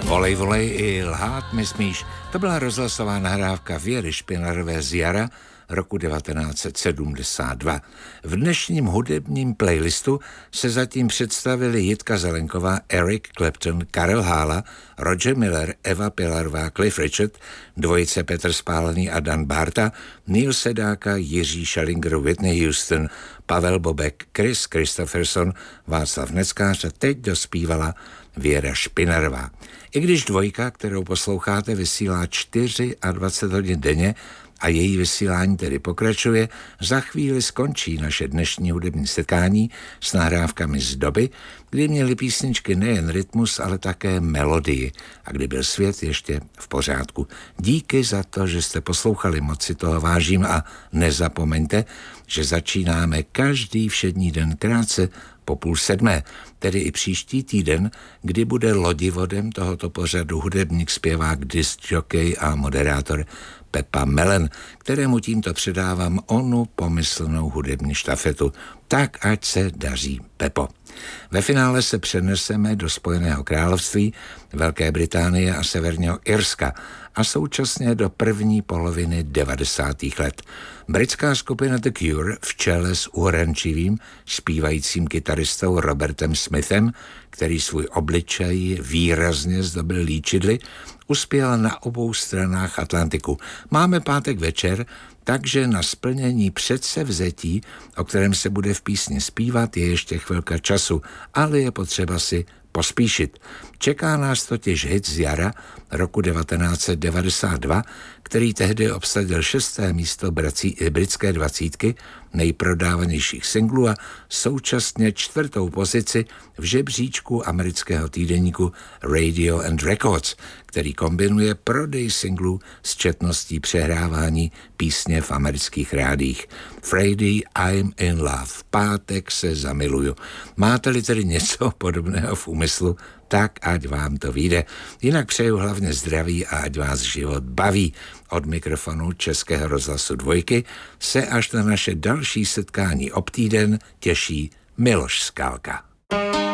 Volej, volej i lhát mi smíš. To byla rozhlasová nahrávka Věry Špinarové z jara roku 1972. V dnešním hudebním playlistu se zatím představili Jitka Zelenková, Eric Clapton, Karel Hála, Roger Miller, Eva Pilarová, Cliff Richard, dvojice Petr Spálený a Dan Bárta, Neil Sedáka, Jiří Schellinger, Whitney Houston, Pavel Bobek, Chris Christopherson, Václav Neckář a teď dospívala Věra Špinarová. I když dvojka, kterou posloucháte, vysílá 24 hodin denně a její vysílání tedy pokračuje, za chvíli skončí naše dnešní hudební setkání s nahrávkami z doby, kdy měly písničky nejen rytmus, ale také melodii a kdy byl svět ještě v pořádku. Díky za to, že jste poslouchali, moc si toho vážím a nezapomeňte, že začínáme každý všední den krátce po 6:30, tedy i příští týden, kdy bude lodivodem tohoto pořadu hudebník, zpěvák, disc-jockey a moderátor Pepa Melen, kterému tímto předávám onu pomyslnou hudební štafetu. Tak ať se daří, Pepo. Ve finále se přeneseme do Spojeného království, Velké Británie a Severního Irska a současně do první poloviny 90. let. Britská skupina The Cure v čele s uhrančivým zpívajícím kytaristou Robertem Smithem, který svůj obličej výrazně zdobil líčidly, uspěl na obou stranách Atlantiku. Máme pátek večer, takže na splnění předsevzetí, o kterém se bude v písni zpívat, je ještě chvilka času, ale je potřeba si pospíšit. Čeká nás totiž hit z jara roku 1992, který tehdy obsadil 6. místo britské 20 nejprodávanějších singlů a současně 4. pozici v žebříčku amerického týdeníku Radio and Records, který kombinuje prodej singlů s četností přehrávání písně v amerických rádiích. Friday I'm in love, pátek se zamiluju. Máte-li tedy něco podobného v úmyslu, tak ať vám to vyjde. Jinak přeju hlavně zdraví a ať vás život baví. Od mikrofonu Českého rozhlasu 2 se až na naše další setkání ob týden těší Miloš Skálka.